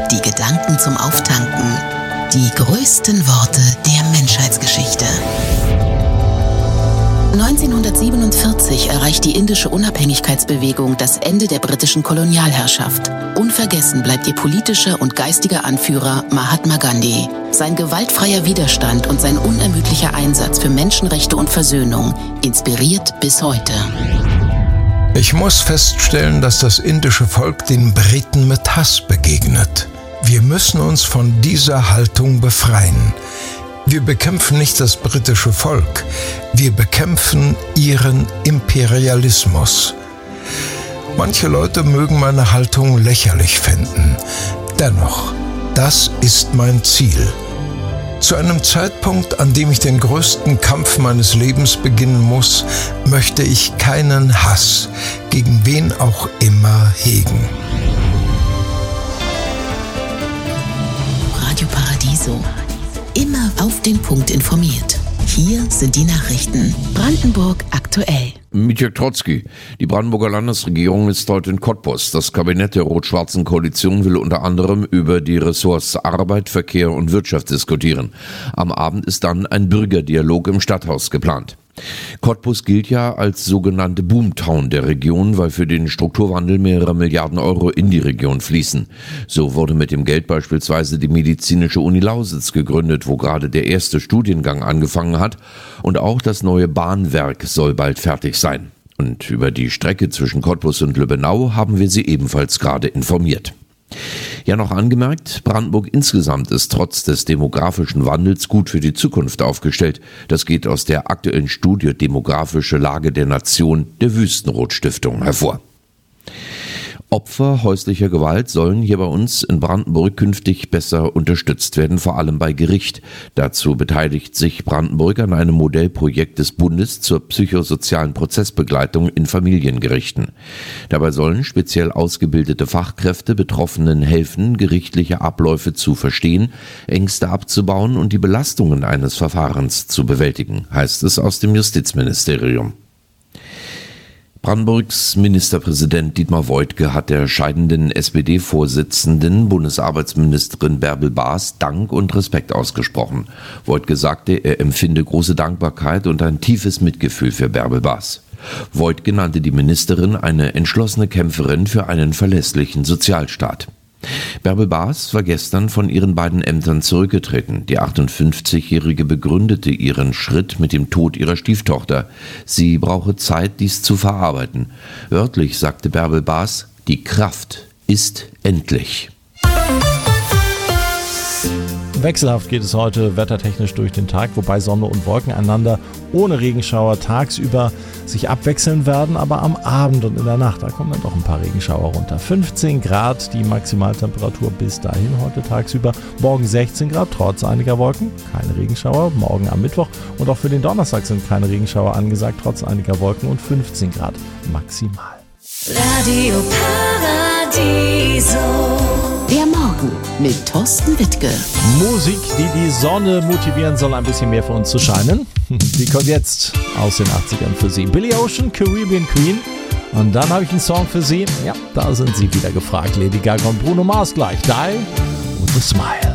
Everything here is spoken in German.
die Gedanken zum Auftanken, die größten Worte der Menschheitsgeschichte. 1947 erreicht die indische Unabhängigkeitsbewegung das Ende der britischen Kolonialherrschaft. Unvergessen bleibt ihr politischer und geistiger Anführer Mahatma Gandhi. Sein gewaltfreier Widerstand und sein unermüdlicher Einsatz für Menschenrechte und Versöhnung inspiriert bis heute. Ich muss feststellen, dass das indische Volk den Briten mit Hass begegnet. Wir müssen uns von dieser Haltung befreien. Wir bekämpfen nicht das britische Volk, wir bekämpfen ihren Imperialismus. Manche Leute mögen meine Haltung lächerlich finden. Dennoch, das ist mein Ziel. Zu einem Zeitpunkt, an dem ich den größten Kampf meines Lebens beginnen muss, möchte ich keinen Hass gegen wen auch immer hegen. Radio Paradiso. Immer auf den Punkt informiert. Hier sind die Nachrichten. Brandenburg aktuell. Mietja Trotzki. Die Brandenburger Landesregierung ist heute in Cottbus. Das Kabinett der rot-schwarzen Koalition will unter anderem über die Ressorts Arbeit, Verkehr und Wirtschaft diskutieren. Am Abend ist dann ein Bürgerdialog im Stadthaus geplant. Cottbus gilt ja als sogenannte Boomtown der Region, weil für den Strukturwandel mehrere Milliarden Euro in die Region fließen. So wurde mit dem Geld beispielsweise die medizinische Uni Lausitz gegründet, wo gerade der erste Studiengang angefangen hat, und auch das neue Bahnwerk soll bald fertig sein. Und über die Strecke zwischen Cottbus und Lübbenau haben wir Sie ebenfalls gerade informiert. Ja, noch angemerkt, Brandenburg insgesamt ist trotz des demografischen Wandels gut für die Zukunft aufgestellt. Das geht aus der aktuellen Studie Demografische Lage der Nation der Wüstenrot-Stiftung hervor. Opfer häuslicher Gewalt sollen hier bei uns in Brandenburg künftig besser unterstützt werden, vor allem bei Gericht. Dazu beteiligt sich Brandenburg an einem Modellprojekt des Bundes zur psychosozialen Prozessbegleitung in Familiengerichten. Dabei sollen speziell ausgebildete Fachkräfte Betroffenen helfen, gerichtliche Abläufe zu verstehen, Ängste abzubauen und die Belastungen eines Verfahrens zu bewältigen, heißt es aus dem Justizministerium. Brandenburgs Ministerpräsident Dietmar Woidke hat der scheidenden SPD-Vorsitzenden Bundesarbeitsministerin Bärbel Baas Dank und Respekt ausgesprochen. Woidke sagte, er empfinde große Dankbarkeit und ein tiefes Mitgefühl für Bärbel Baas. Woidke nannte die Ministerin eine entschlossene Kämpferin für einen verlässlichen Sozialstaat. Bärbel Baas war gestern von ihren beiden Ämtern zurückgetreten. Die 58-Jährige begründete ihren Schritt mit dem Tod ihrer Stieftochter. Sie brauche Zeit, dies zu verarbeiten. Wörtlich sagte Bärbel Baas, die Kraft ist endlich. Wechselhaft geht es heute wettertechnisch durch den Tag, wobei Sonne und Wolken einander ohne Regenschauer tagsüber sich abwechseln werden, aber am Abend und in der Nacht, da kommen dann doch ein paar Regenschauer runter. 15 Grad die Maximaltemperatur bis dahin heute tagsüber, morgen 16 Grad trotz einiger Wolken, keine Regenschauer, morgen am Mittwoch und auch für den Donnerstag sind keine Regenschauer angesagt, trotz einiger Wolken und 15 Grad maximal. Radio Paradiso. Der Morgen mit Thorsten Wittke. Musik, die die Sonne motivieren soll, ein bisschen mehr für uns zu scheinen. Die kommt jetzt aus den 80ern für Sie. Billy Ocean, Caribbean Queen. Und dann habe ich einen Song für Sie. Ja, da sind Sie wieder gefragt. Lady Gaga und Bruno Mars gleich. Die with a Smile.